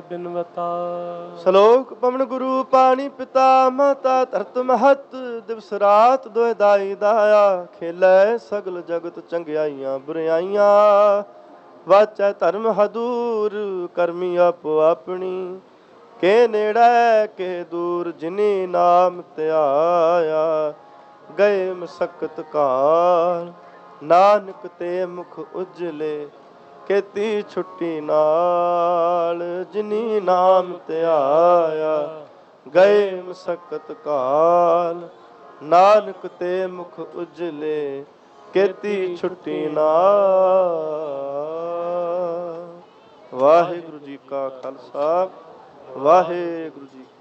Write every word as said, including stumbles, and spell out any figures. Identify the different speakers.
Speaker 1: ਬਿਨਵਤਾ।
Speaker 2: ਸ਼ਲੋਕ ਪਵਨ ਗੁਰੂ ਪਾਣੀ ਪਿਤਾ ਮਾਤਾ ਧਰਤ ਮਹਤ ਦਿਵਸ ਰਾਤ ਦੋਇ ਦਾਈ ਦਾਇਆ ਖੇਲੇ ਸਗਲ ਜਗਤ ਚੰਗਿਆਈਆਂ ਬੁਰਿਆਈਆਂ ਵਾਚੈ ਧਰਮ ਹਦੂਰ ਕਰਮੀ ਆਪੋ ਆਪਣੀ ਕੇ ਨੇੜੇ ਕੇ ਦੂਰ ਜਿਨੀ ਨਾਮ ਧਿਆਇਆ ਗਏ ਮਸਕਤ ਕਾਲ ਨਾਨਕ ਤੇ ਮੁਖ ਉਜਲੇ ਕੀਤੀ ਛੁੱਟੀ ਨਾਲ ਜਿਨੀ ਨਾਮ ਧਿਆਇਆ ਗਏ ਮਸਕਤ ਕਾਲ ਨਾਨਕ ਤੇ ਮੁਖ ਉਜਲੇ ਕੀਤੀ ਛੁੱਟੀ ਨਾਲ। ਵਾਹਿਗੁਰੂ ਜੀ ਕਾ ਖਾਲਸਾ ਵਾਹਿਗੁਰੂ ਜੀ